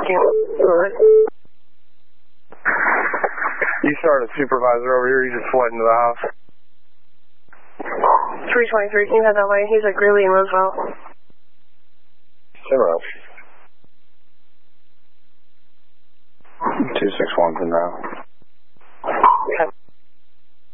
You started a supervisor over here, you just fled into the house. 323, can you head that way? He's at Greeley and Roosevelt. 261 from now.